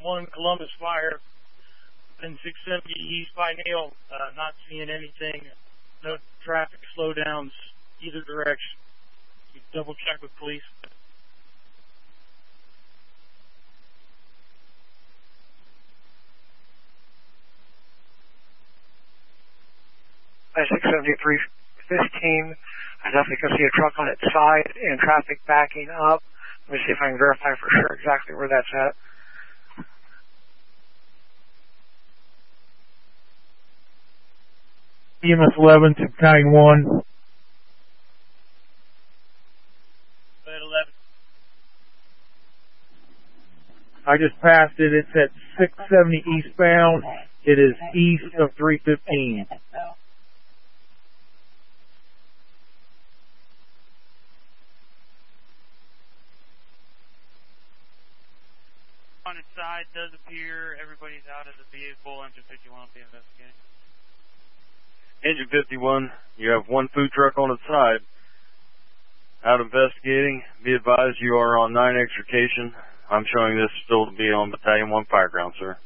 1 Columbus Fire and 670 East by Neil. Not seeing anything. No traffic slowdowns either direction. You double check with police. 673-15. I definitely can see a truck on its side and traffic backing up. Let me see if I can verify for sure exactly where that's at. EMS 11 to Battalion 1. At 11. I just passed it. It's at 670 eastbound. It is east of 315. On its side, does appear everybody's out of the vehicle. Engine 51 will be investigating. Engine 51, you have 1 food truck on its side. Out investigating. Be advised you are on 9 extrication. I'm showing this still to be on Battalion 1 Fireground, sir.